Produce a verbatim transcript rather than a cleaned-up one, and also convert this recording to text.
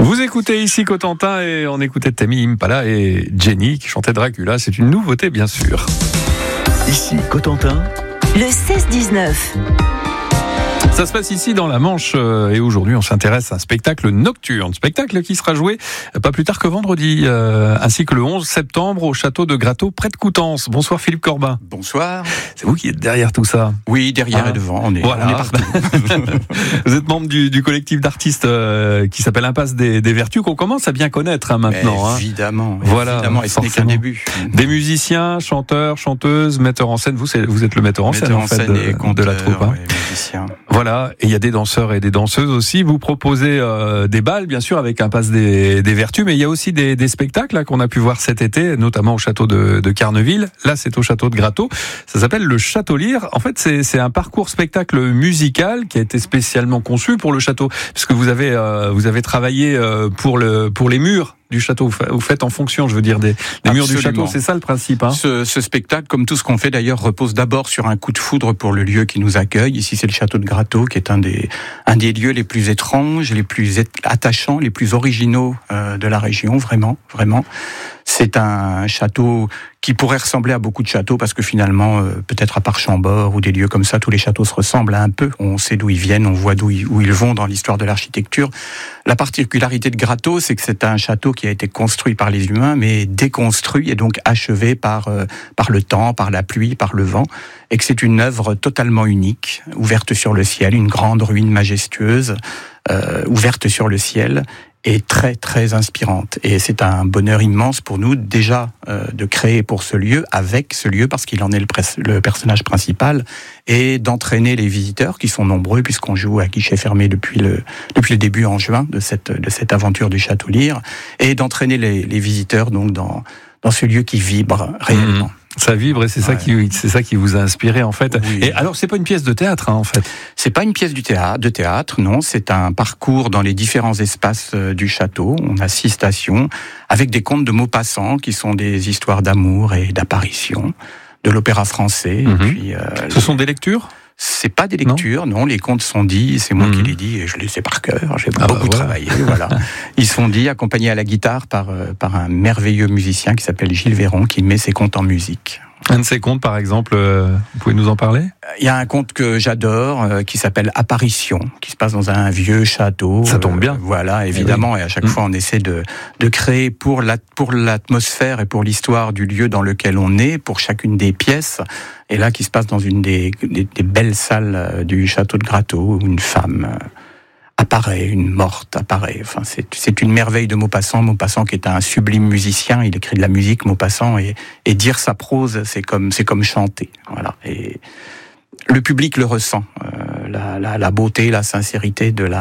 Vous écoutez ici Cotentin et on écoutait Tami Impala et Jenny qui chantait Dracula. C'est une nouveauté, bien sûr. Ici Cotentin, le seize dix-neuf. Ça se passe ici dans la Manche et aujourd'hui on s'intéresse à un spectacle nocturne, spectacle qui sera joué pas plus tard que vendredi, euh, ainsi que le onze septembre au château de Gratteau près de Coutances. Bonsoir Philippe Corbin. Bonsoir. C'est vous qui êtes derrière tout ça. Oui, derrière ah. et devant, on est, voilà. on est partout. Vous êtes membre du, du collectif d'artistes euh, qui s'appelle Impasse des, des Vertus, qu'on commence à bien connaître hein, maintenant. Mais évidemment, hein. Voilà, évidemment, et ce n'est qu'un début. Des musiciens, chanteurs, chanteuses, metteurs en scène. Vous, c'est, vous êtes le metteur en metteur scène, en en fait, scène de, et conteur, de la troupe. Hein. Et musicien. Voilà, et il y a des danseurs et des danseuses aussi. Vous proposez euh, des balles, bien sûr, avec Impasse des, des Vertus, mais il y a aussi des, des spectacles là, qu'on a pu voir cet été, notamment au château de, de Carneville. Là, c'est au château de Gratteau. Ça s'appelle le Château Lyre. En fait, c'est, c'est un parcours spectacle musical qui a été spécialement conçu pour le château, parce que vous avez euh, vous avez travaillé euh, pour le pour les murs du château. Vous faites en fonction, je veux dire, des, des murs du château. C'est ça le principe. Hein. Ce, ce spectacle, comme tout ce qu'on fait d'ailleurs, repose d'abord sur un coup de foudre pour le lieu qui nous accueille. Ici, c'est le château de Gratteau, qui est un des un des lieux les plus étranges, les plus attachants, les plus originaux euh, de la région. Vraiment, vraiment. C'est un château qui pourrait ressembler à beaucoup de châteaux parce que finalement, euh, peut-être à part Chambord ou des lieux comme ça, tous les châteaux se ressemblent un peu. On sait d'où ils viennent, on voit d'où ils, où ils vont dans l'histoire de l'architecture. La particularité de Gratteau, c'est que c'est un château qui a été construit par les humains, mais déconstruit et donc achevé par euh, par le temps, par la pluie, par le vent, et que c'est une œuvre totalement unique, ouverte sur le ciel, une grande ruine majestueuse, euh, ouverte sur le ciel. Et très très inspirante. Et c'est un bonheur immense pour nous déjà euh, de créer pour ce lieu, avec ce lieu, parce qu'il en est le, pres- le personnage principal, et d'entraîner les visiteurs, qui sont nombreux, puisqu'on joue à guichet fermé depuis le, depuis le début en juin de cette, de cette aventure du Château Lyre, et d'entraîner les, les visiteurs donc dans, dans ce lieu qui vibre réellement. Mmh. Ça vibre et c'est ouais. ça qui c'est ça qui vous a inspiré en fait. Oui. Et alors c'est pas une pièce de théâtre hein, en fait. C'est pas une pièce du théâtre, de théâtre, non. C'est un parcours dans les différents espaces du château. On a six stations avec des contes de Maupassant qui sont des histoires d'amour et d'apparition, de l'opéra français. Mm-hmm. Et puis, euh, ce sont des lectures. C'est pas des lectures, non. non les contes sont dits, c'est moi mmh. qui les dis, et je les sais par cœur, j'ai ah beaucoup bah voilà. travaillé, voilà. Ils sont dits, accompagnés à la guitare par, euh, par un merveilleux musicien qui s'appelle Gilles Véron, qui met ses contes en musique. Un de ces contes, par exemple, euh, vous pouvez nous en parler ? Il y a un conte que j'adore, euh, qui s'appelle Apparition, qui se passe dans un vieux château. Ça tombe bien. Euh, voilà, évidemment, et, oui. et à chaque mmh. fois on essaie de, de créer pour, la, pour l'atmosphère et pour l'histoire du lieu dans lequel on est, pour chacune des pièces. Et là, qui se passe dans une des, des, des belles salles du château de Gratteau, où une femme euh, apparaît, une morte apparaît. Enfin, c'est, c'est une merveille de Maupassant. Maupassant qui est un sublime musicien, il écrit de la musique, Maupassant, et, et dire sa prose, c'est comme, c'est comme chanter. Voilà. Et le public le ressent, euh, la, la, la beauté, la sincérité de la,